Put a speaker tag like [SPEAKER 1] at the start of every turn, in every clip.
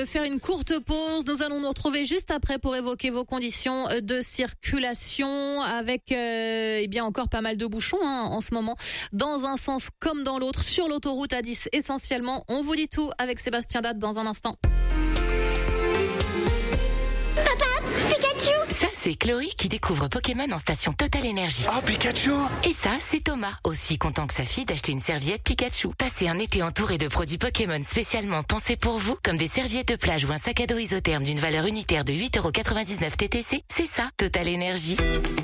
[SPEAKER 1] de faire une courte pause. Nous allons nous retrouver juste après pour évoquer vos conditions de circulation avec encore pas mal de bouchons en ce moment, dans un sens comme dans l'autre, sur l'autoroute A10 essentiellement. On vous dit tout avec Sébastien Date dans un instant.
[SPEAKER 2] Ça, c'est Chloé qui découvre Pokémon en station Total Énergie.
[SPEAKER 3] Oh, Pikachu!
[SPEAKER 2] Et ça, c'est Thomas, aussi content que sa fille d'acheter une serviette Pikachu. Passez un été entouré de produits Pokémon spécialement pensés pour vous, comme des serviettes de plage ou un sac à dos isotherme d'une valeur unitaire de 8,99€ TTC. C'est ça, Total Énergie.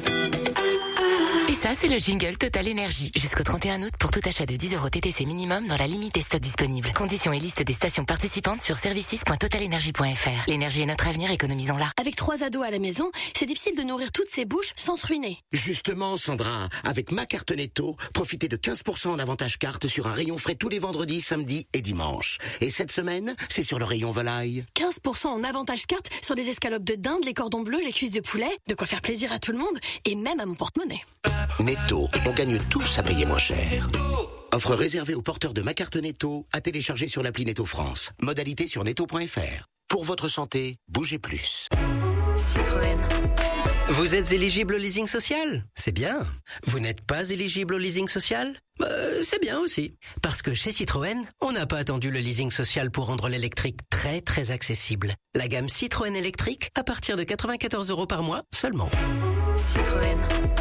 [SPEAKER 2] Et ça, c'est le jingle Total Énergie. Jusqu'au 31 août pour tout achat de 10€ TTC minimum dans la limite des stocks disponibles. Conditions et liste des stations participantes sur services.totalenergie.fr. L'énergie est notre avenir, économisons-la.
[SPEAKER 4] Avec 3 ados à la maison, c'est difficile de nourrir toutes ces bouches sans se ruiner.
[SPEAKER 3] Justement, Sandra, avec ma carte Netto, profitez de 15% en avantage carte sur un rayon frais tous les vendredis, samedis et dimanches. Et cette semaine, c'est sur le rayon volaille.
[SPEAKER 4] 15% en avantage carte sur les escalopes de dinde, les cordons bleus, les cuisses de poulet. De quoi faire plaisir à tout le monde et même à mon porte-monnaie.
[SPEAKER 3] Netto, on gagne tous à payer moins cher. Offre réservée aux porteurs de ma carte Netto à télécharger sur l'appli Netto France. Modalité sur netto.fr. Pour votre santé, bougez plus.
[SPEAKER 2] Citroën.
[SPEAKER 5] Vous êtes éligible au leasing social? C'est bien. Vous n'êtes pas éligible au leasing social? C'est bien aussi. Parce que chez Citroën, on n'a pas attendu le leasing social pour rendre l'électrique très très accessible. La gamme Citroën électrique à partir de 94€ par mois seulement.
[SPEAKER 2] Citroën.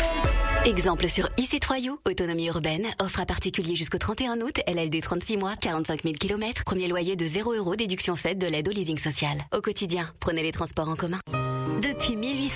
[SPEAKER 6] Exemple sur IC3U, autonomie urbaine, offre à particulier jusqu'au 31 août, LLD 36 mois, 45 000 km, premier loyer de 0€, déduction faite de l'aide au leasing social. Au quotidien, prenez les transports en commun.
[SPEAKER 7] Depuis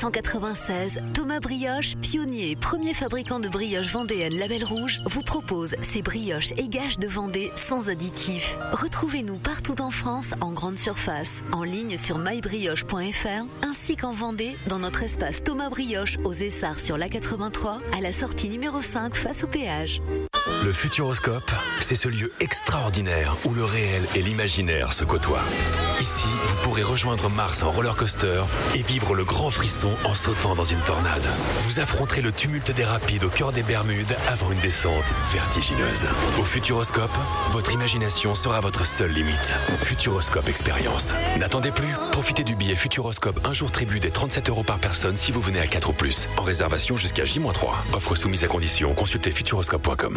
[SPEAKER 7] 1896, Thomas Brioche, pionnier et premier fabricant de brioches vendéennes Label Rouge, vous propose ses brioches et gages de Vendée sans additifs. Retrouvez-nous partout en France, en grande surface, en ligne sur mybrioche.fr, ainsi qu'en Vendée, dans notre espace Thomas Brioche aux Essarts sur l'A83, à la sortie numéro 5 face au péage.
[SPEAKER 8] Le Futuroscope, c'est ce lieu extraordinaire où le réel et l'imaginaire se côtoient. Ici, vous pourrez rejoindre Mars en roller coaster et vivre le grand frisson en sautant dans une tornade. Vous affronterez le tumulte des rapides au cœur des Bermudes avant une descente vertigineuse. Au Futuroscope, votre imagination sera votre seule limite. Futuroscope Expérience. N'attendez plus, profitez du billet Futuroscope un jour tribu des 37€ par personne si vous venez à 4 ou plus. En réservation jusqu'à J-3. Offre soumise à condition, consultez futuroscope.com.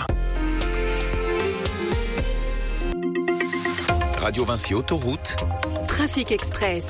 [SPEAKER 8] Radio Vinci Autoroute.
[SPEAKER 2] Trafic Express.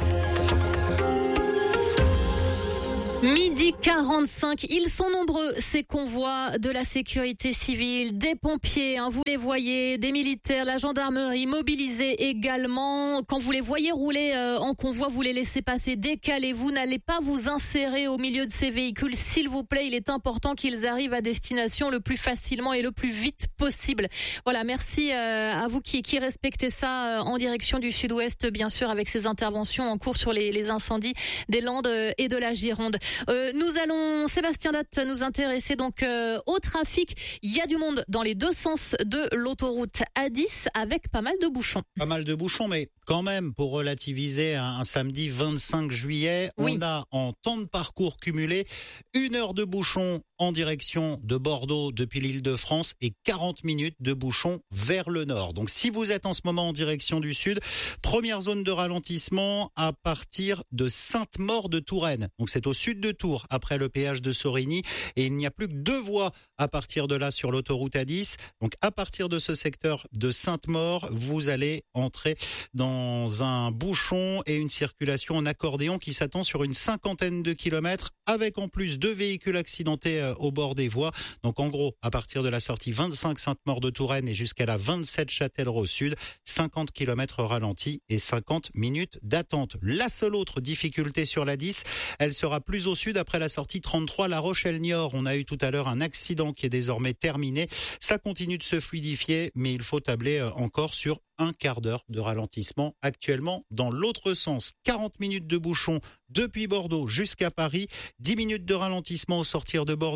[SPEAKER 1] Midi 45, ils sont nombreux ces convois de la sécurité civile, des pompiers, vous les voyez, des militaires, la gendarmerie mobilisée également. Quand vous les voyez rouler en convoi, vous les laissez passer, décalez-vous, n'allez pas vous insérer au milieu de ces véhicules, s'il vous plaît, il est important qu'ils arrivent à destination le plus facilement et le plus vite possible. Voilà, merci à vous qui respectez ça en direction du sud-ouest, bien sûr, avec ces interventions en cours sur les incendies des Landes et de la Gironde. Nous allons, Sébastien Date, nous intéresser donc au trafic. Il y a du monde dans les deux sens de l'autoroute A10 avec pas mal de bouchons.
[SPEAKER 9] Pas mal de bouchons, mais quand même, pour relativiser, un samedi 25 juillet, oui. On a en temps de parcours cumulé 1 heure de bouchons en direction de Bordeaux depuis l'Île-de-France et 40 minutes de bouchons vers le nord. Donc si vous êtes en ce moment en direction du sud, première zone de ralentissement à partir de Sainte-Maure-de-Touraine. Donc c'est au sud de Tours, après le péage de Sorigny, et il n'y a plus que 2 voies à partir de là sur l'autoroute A10. Donc à partir de ce secteur de Sainte-Maure, vous allez entrer dans un bouchon et une circulation en accordéon qui s'attend sur une 50aine de kilomètres, avec en plus 2 véhicules accidentés au bord des voies. Donc en gros, à partir de la sortie 25 Sainte-Maure-de-Touraine et jusqu'à la 27 Châtellerault Sud, 50 km ralentis et 50 minutes d'attente. La seule autre difficulté sur la 10, elle sera plus au sud après la sortie 33 La Rochelle-Niort. On a eu tout à l'heure un accident qui est désormais terminé. Ça continue de se fluidifier, mais il faut tabler encore sur un quart d'heure de ralentissement actuellement dans l'autre sens. 40 minutes de bouchon depuis Bordeaux jusqu'à Paris, 10 minutes de ralentissement au sortir de Bordeaux,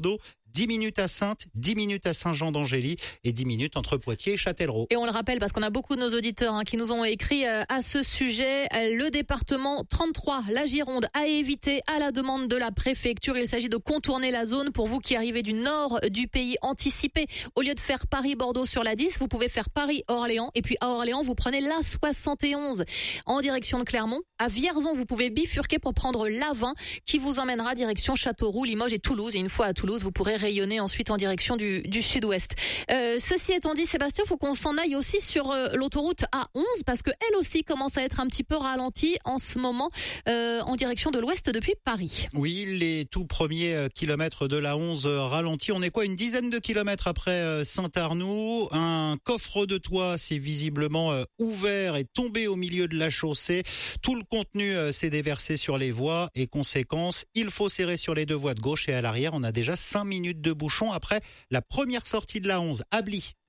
[SPEAKER 9] 10 minutes à Saintes, 10 minutes à Saint-Jean-d'Angély et 10 minutes entre Poitiers et Châtellerault.
[SPEAKER 1] Et on le rappelle parce qu'on a beaucoup de nos auditeurs qui nous ont écrit à ce sujet. Le département 33, la Gironde, a évité à la demande de la préfecture. Il s'agit de contourner la zone pour vous qui arrivez du nord du pays, anticipé. Au lieu de faire Paris-Bordeaux sur la 10, vous pouvez faire Paris-Orléans. Et puis à Orléans, vous prenez la 71 en direction de Clermont. À Vierzon, vous pouvez bifurquer pour prendre la 20 qui vous emmènera direction Châteauroux, Limoges et Toulouse. Et une fois à Toulouse, vous pourrez rayonner ensuite en direction du sud-ouest. Ceci étant dit, Sébastien, il faut qu'on s'en aille aussi sur l'autoroute A11 parce que elle aussi commence à être un petit peu ralentie en ce moment en direction de l'ouest depuis Paris.
[SPEAKER 9] Oui, les tout premiers kilomètres de la 11 ralentis. On est quoi, une dizaine de kilomètres après Saint-Arnoux. Un coffre de toit s'est visiblement ouvert et tombé au milieu de la chaussée. Tout le contenu s'est déversé sur les voies et conséquence, il faut serrer sur les deux voies de gauche et à l'arrière. On a déjà 5 minutes de bouchon après la première sortie de la 11 à Bly.